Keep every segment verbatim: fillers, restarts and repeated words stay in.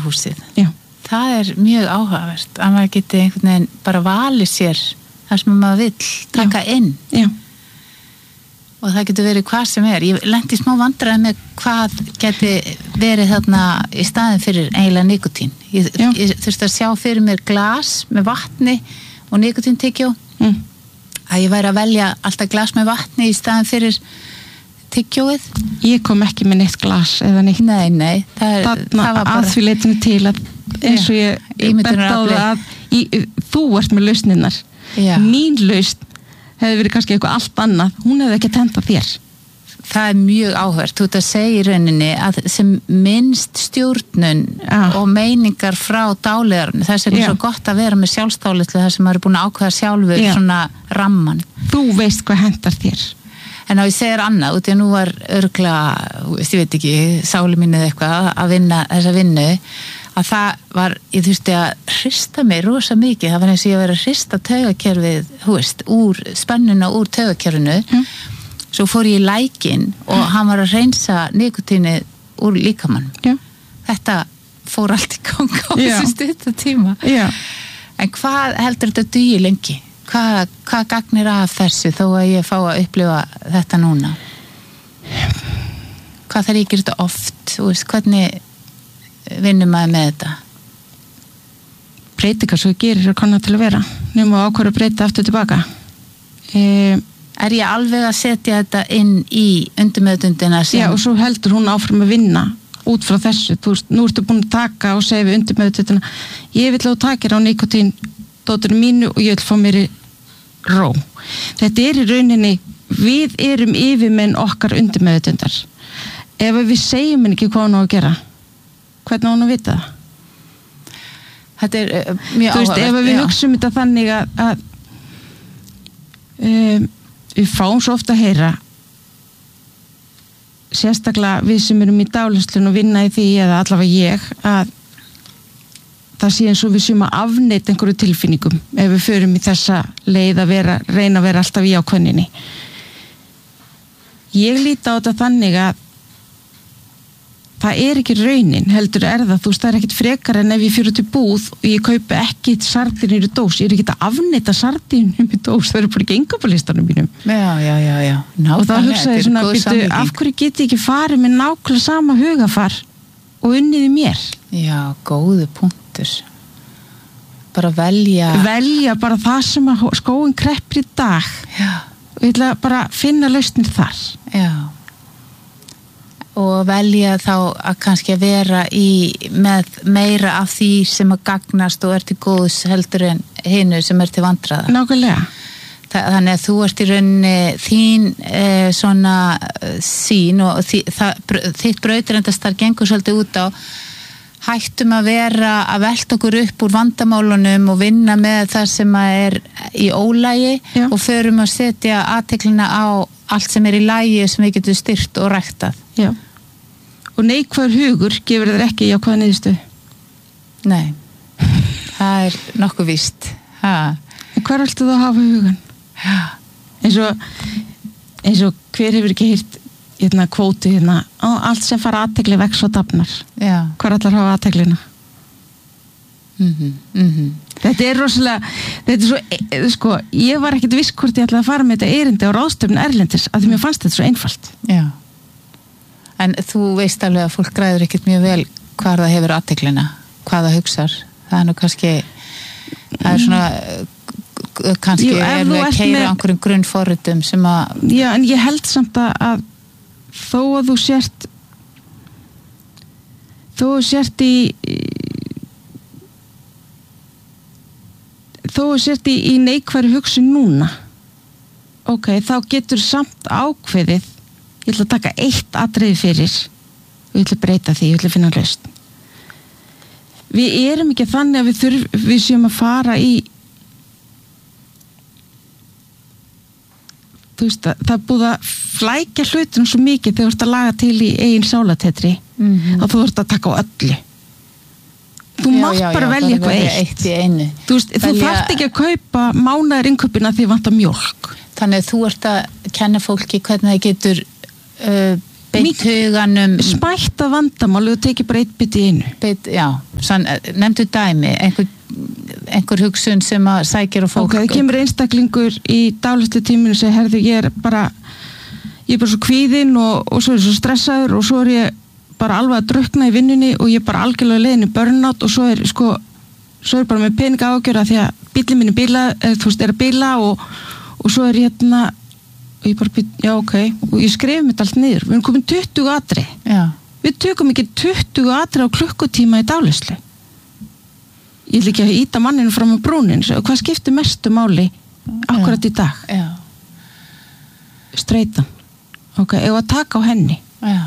veitingahúsið. Já. Það er mjög áhugavert að maður geti einhvern veginn bara valið sér það sem maður vill taka Já. inn. Já. Og það getur verið hvað sem er. Ég lenti smá vandræði með hvað geti verið þarna í staðin fyrir eiginlega nikotín. Ég, ég þurfti að sjá fyrir mér glas með vatni og nikotíntygjó. Mm. Að ég væri að velja alltaf glas með vatni í staðin fyrir tyggjóið. Ég kom ekki með neitt glas eða neitt. Nei, nei. Það, Þarna það var bara... að því leitinu til að eins og ég bent á það að í, þú ert með lausninnar. Já. Mín lausn hefði verið kannski eitthvað allt annað, hún hefði ekki tendað þér. Það er mjög áhvert, þú ert að segja í rauninni að sem minnst stjórnun ja. Og meiningar frá dáleiðarinn, þess er svo gott að vera með sjálfstálislu þar sem maður er búin að ákveða sjálfur ja. Svona ramman. Þú veist hvað hendar þér. En á ég segir annað, út í að nú var örgla, ég veit ekki, sáli mín eða eitthvað að vinna þessa vinnu, að það var, ég þurfti að hrista mig rosa mikið, það var eins og ég að vera að hrista taugakerfið, hú veist, úr spennuna úr taugakerfinu, mm. Svo fór ég í lækin og hann var að reynsa nikotínið úr líkamann. Já. Þetta fór allt í gang á þessu stutta tíma. Já. En hvað heldur þetta dugi lengi? Hvað, hvað gagnir af þessu þó að ég fá að upplifa þetta núna? Hvað þarf ég að gera þetta oft? Þú veist, hvernig vinnum maður með þetta? Breytingar svo gerir að konna til að vera. Nú má ákvara breyta aftur tilbaka. E... Er ég alveg að setja þetta inn í undirmeðutundina sem... Já, og svo heldur hún áfram að vinna út frá þessu. Þú veist, nú ertu búin að taka og segja við undirmeðutundina, ég vil að þú takir á nikotín dótturinn mínu og ég vil fá mér í ró. Þetta er í rauninni, við erum yfirmenn okkar undirmeðutundar. Ef við segjum henni ekki hvað hún á að gera, hvernig á hún að vita það? Þetta er uh, mjög áhugavert. Þú veist, ef við hugsum þetta þannig að, að um, við fáum svo ofta að heyra sérstaklega við sem erum í dálæslun og vinna í því eða allavega ég að það sé eins og við séum að afneita einhverju tilfinningum ef við förum í þessa leið að vera, reyna að vera alltaf í ákvönninni. Ég líti á þetta þannig að það er ekki raunin, heldur er það, þú veist, það er ekkit frekar en ef ég fyrir til búð og ég kaupi ekki sardínur í dós, ég er ekki að afneita sardínum í dós, það eru bara ekki engabalistanum mínum. Já, já, já, já. Ná, og þá hugsaði ég svona, býtu, af hverju get ég ekki farið með nákvæmlega sama hugafar og unnið í mér? Já, góðu punktur. Bara velja... Velja bara það sem að skóin kreppir í dag. Já. Og ég ætla bara að finna lausnir þar. Já. Og velja þá að kannski að vera í með meira af því sem að gagnast og er til góðs heldur en hinu sem er til vandræða. Nákvæmlega. Þannig að þú ert í rauninni þín eh, svona sín og þi, það, þitt brautirendastar gengur svolítið út á hættum að vera að velta okkur upp úr vandamálunum og vinna með það sem að er í ólægi Já. Og förum að setja athyglinna á allt sem er í lægi sem við getum styrt og ræktað. Já. Og neikvæður hugur gefur þér ekki jákvæða niðurstöðu. Nei, það er nokkuð víst. Ha. En hvar ættu þú að hafa hugan? Já. Eins og, eins og hver hefur ekki heyrt hérna kvóti hérna, allt sem fara athygli vex og dafnar. Já. Hvar ætlar að hafa athyglinna? Mhm, mhm. Þetta er rosalega, þetta er svo, sko, ég var ekkert viss hvort ég ætlaði að fara með þetta erindi á ráðstöfnu erlendis, af því mér fannst þetta svo einfalt. Já. En þú veist alveg að fólk græður ekkert mjög vel hvar það hefur athyglinna, hvað það hugsar. Það er nú kannski, það er svona, kannski Jú, er við að keyra með... einhverjum grunnforritum sem að... Já, en ég held samt að, að þó að þú sért, þó að þú sért í, þó að þú sért í, í neikværu hugsun núna, ok, þá getur samt ákveðið ég ætla að taka eitt atriði fyrir og ég ætla að breyta því, ég ætla að finna lausn. Við erum ekki þannig að við þurfum, við séum að fara í þú veist að það er búið að flækja hlutunum svo mikið þegar þú ert að laga til í eigin sálatetri mm-hmm. og þú ert að taka á öllu. Þú já, mátt já, bara já, velja eitthvað eitt. eitt í einu. Þú veist, velja... þú þarft ekki að kaupa mánaðar innkaupina því vantar mjólk. Þannig að þú ert að kenna fólki hvernig það getur Uh, beint huganum smætta vandamál og tekið bara eitt bit í einu beit, já, sann, nefndu dæmi einhver, einhver hugsun sem að sækir og fólk ok, það kemur einstaklingur í dálæslu tíminu sem herðu, ég er bara ég er bara svo kvíðinn og, og svo er ég svo stressaður og svo er ég bara alveg að drukna í vinnunni og ég er bara algjörlega leiðin í burnout og svo er sko svo er bara með peninga ágjöra því að bíllinn minn er bíla, eða, þú veist, er að bíla og, og svo er ég hérna og ég bara, já ok, og ég skrifum þetta allt niður, við erum komin tuttugu atri já. Við tökum ekki tuttugu atri á klukkutíma í dálæslu ég vil ekki að íta manninu fram á brúnin og hvað skiptir mestu máli akkurat í dag já. Streitan ok, ef að taka á henni já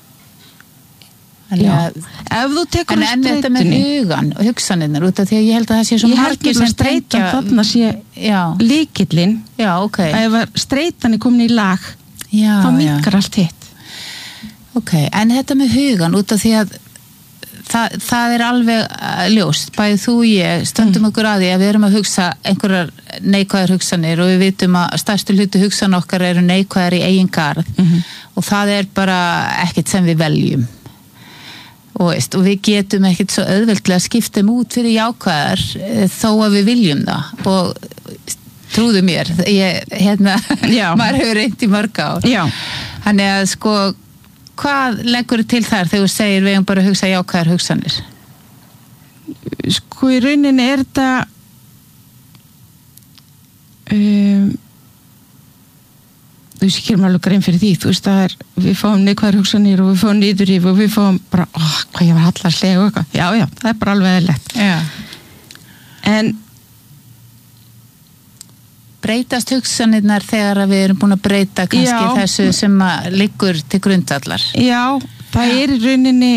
En, Já. Ef þú tekur en enn þetta með hugan og hugsanirnar út af því að ég held að það sé svo margir sem streitan þarna sé lykillinn já, ok að ef streitan er komin í lag já, þá minnkar allt hitt ok, en þetta með hugan út af því að það, það er alveg ljóst, bæðið þú og ég stöndum mm. okkur að því að við erum að hugsa einhverjar neikvæðar hugsanir og við vitum að stærstu hluti hugsan okkar eru neikvæðar í eigin garð mm-hmm. og það er bara ekkert sem við veljum Og, veist, og við getum ekkert svo auðveldlega skiptum út fyrir jákvæðar þó að við viljum það og trúðu mér ég, hérna, maður hefur reynt í mörg ár þannig að sko hvað leggur til þar þegar þú segir við erum bara að hugsa jákvæðar hugsanir sko í rauninni er þetta um þú veist, ég kemur alveg grein fyrir því, þú veist, það er við fáum neikvæðar hugsanir og við fáum niðurrif og við fáum bara, ó, oh, hvað ég var hallarlega og eitthvað, já, já, það er bara alveg eðlilegt já. En breytast hugsanirnar þegar við erum búin að breyta kannski já. Þessu sem að liggur til grundvallar Já, það já. Er í rauninni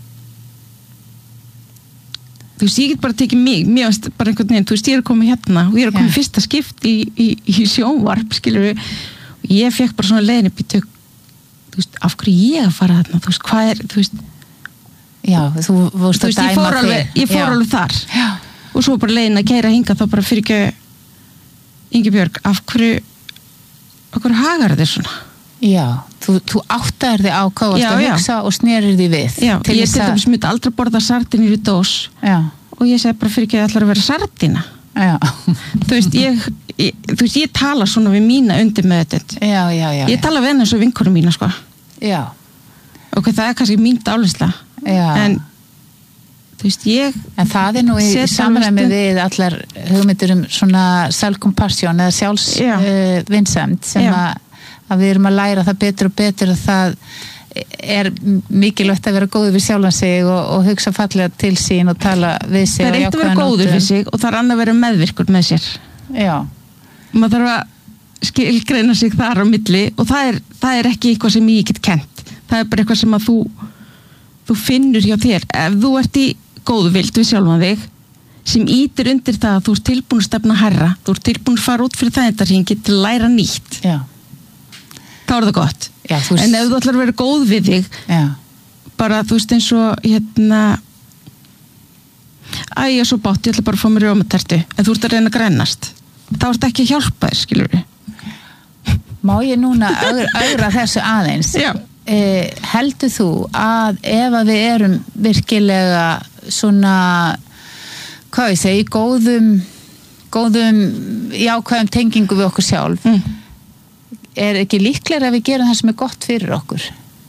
þú veist, ég get bara tekið mig mér varst bara einhvern veginn, þú veist, ég er að koma hérna og ég er að koma í fyrsta skipt í, í, í sjónvarp, skilur við ég fekk bara svona leiðin upp í tök þú veist, af hverju ég að fara þarna þú veist, hvað er, þú veist já, þú vorst að dæma þig alveg, ég fór já. Alveg þar já. Og svo bara leiðin að keyra hinga þá bara fyrir ekki Ingibjörg, af hverju af hverju hagar þér svona já, þú, þú áttaðir þig á hvað varst að hugsa og snerir þig við já, ég til dæmis myndi aldrei borða sardínur í dós já. Og ég segi bara fyrir ekki að ætlar að vera sardína já. Þú veist, ég Ég, þú veist, ég tala svona við mína undir með þetta já, já, já, ég tala við henni eins og vinkonum mína sko já. Ok, það er kannski mín dálisla en þú veist, ég en það er nú í samræmi við allar hugmyndir um svona self-compassion eða sjálfsvinsemd uh, sem að, að við erum að læra það betur og betur og það er mikilvægt að vera góður við sjálfan sig og, og hugsa fallega til sín og tala við sig það er eitt að vera góður við sig og það er annað að vera meðvirkur með sér já maður þarf að skilgreina sig þar á milli og það er, það er ekki eitthvað sem ég get kent það er bara eitthvað sem að þú þú finnur hjá þér ef þú ert í góðu vild við sjálfan þig sem ítir undir það að þú ert tilbúin að stefna hærra þú ert tilbúin að fara út fyrir þetta hringi til að læra nýtt já. Þá er það gott já, veist... en ef þú ætlar að vera góð við þig já. Bara þú veist eins og hérna æ, ég er svo bátt, ég ætla bara að fá mér rjómatertu en þú ert að reyna að grænast þá ert ekki að hjálpa þér, skilur við Má ég núna augra, augra þessu aðeins eh, heldur þú að ef að við erum virkilega svona hvað ég segi, góðum góðum jákvæðum tengingu við okkur sjálf mm. er ekki líklega að við gerum það sem er gott fyrir okkur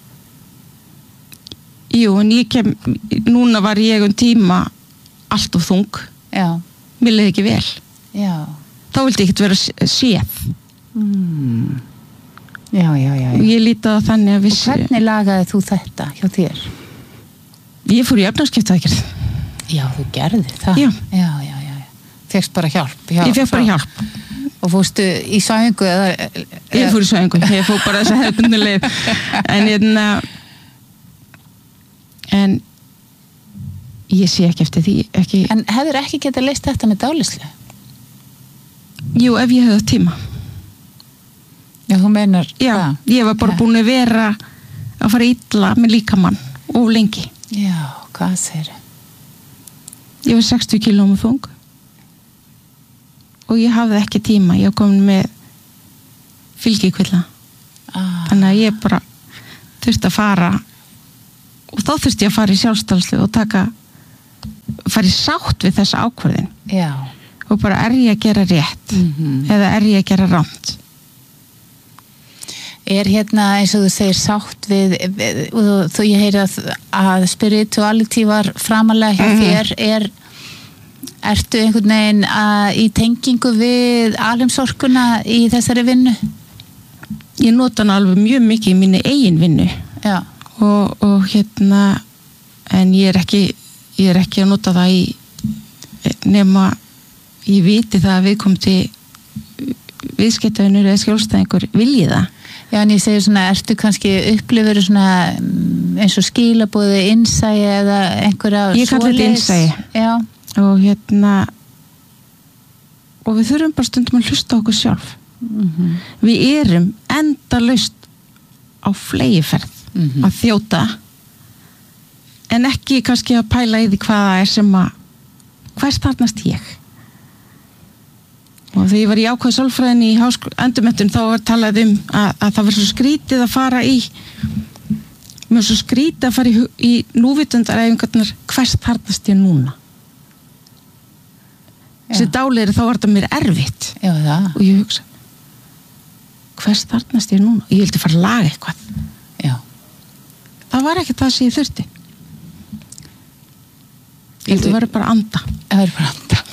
Jú, en ég kem núna var ég um tíma allt of þung já. Mér leiði ekki vel já þá vildi ég ekkert vera séð mm. já, já, já, já. Ég líti á þannig að vissi og hvernig lagaði þú þetta hjá þér? Ég fór í efnarskiptaðgerð já, þú gerði það já, já, já, já. Fegst bara hjálp hjá, ég fekk bara hjálp og fórstu í sæðingu eða, eða... ég fór í sæðingu, ég fór bara þess að hefðbundu leið en hérna en ég sé ekki eftir því ekki... en hefur ekki getað leyst þetta með dálislu? Jú, ef ég hefði tíma Já, þú meinar Já, það. Ég var bara búin að vera að fara illa með líkamann og lengi Já, hvað segirðu? Ég var sextíu kílóum þung og ég hafði ekki tíma ég var komin með fylgikvilla ah. Þannig að ég bara þurfti að fara og þá þurfti ég að fara í sjálfstæðslu og taka fara í sátt við þessa ákvörðin. Já. Og bara er ég að gera rétt mm-hmm. eða er ég að gera rangt? Er hérna eins og þú segir sátt við, við og þú ég heyri að, að spirituality var framalega hjá mm-hmm. þér, er ertu einhvern veginn að, í tengingu við alheimsorkuna í þessari vinnu? Ég nota hana alveg mjög mikið í minni eigin vinnu. Já. Og, og hérna en ég er ekki ég er ekki að nota það í nema ég viti það að við komum til viðskiptavinur eða skjólstæðingur vilji það. Já, en ég segir svona, ertu kannski upplifur svona eins og skilabóði innsæi eða einhverja svoleiðis? Ég kalli þetta innsæi. Já. Og hérna og við þurfum bara stundum að hlusta okkur sjálf. Mm-hmm. Við erum endalaust á flegiferð mm-hmm. að þjóta en ekki kannski að pæla í því hvaða er sem að hvers þarnast ég? Og þegar ég var í ákvæða sálfræðinni í háskóla endurmenntun þá var talað um að, að það var svo skrítið að fara í mjög svo skrítið að fara í, í núvitundaræfingarnar hvers þarnast ég núna. Þessi dáleiri þá var þetta mér erfitt. Já, það. Og ég hugsa hvers þarnast ég núna? Ég vildi fara að laga eitthvað. Já. Það var ekki það sem ég þurfti. Ég vildi vera bara að anda. Það er bara að anda.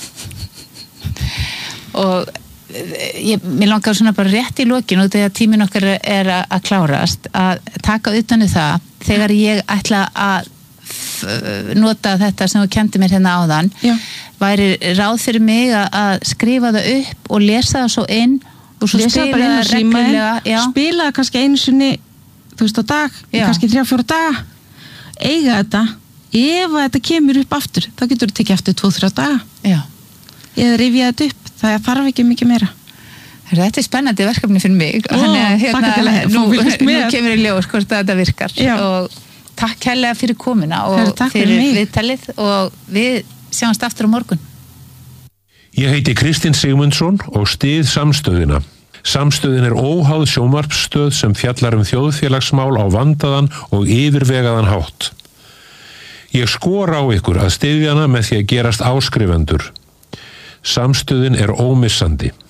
Og ég, mér langar svona bara rétt í lokinu og þegar tíminn okkar er að, að klárast að taka utan um það þegar ég ætla að f- nota þetta sem þú kendi mér hérna áðan. Já. Væri ráð fyrir mig að, að skrifa það upp og lesa það svo inn og svo lesa spila það reglulega. Spila það kannski einu sinni þú veist á dag, kannski þrjá fjóra daga eiga þetta ef að þetta kemur upp aftur þá getur þetta tekið aftur tvo þrjá daga. Já. Eða rifja þetta upp, það þarf ekki mikið meira. Þetta er spennandi verkefni fyrir mig. Ó, hérna, nú, nú kemur í ljós hvort þetta virkar. Já. Og takk hérlega fyrir komuna og Takk fyrir, fyrir viðtalið og við sjáumst aftur á morgun. Ég heiti Kristinn Sigmundsson og styð Samstöðina. Samstöðin er óháð sjónvarpsstöð sem fjallar um þjóðfélagsmál á vandaðan og yfirvegaðan hátt. Ég skora á ykkur að styðja hana með því að gerast áskrifendur. Samstöðin er ómissandi.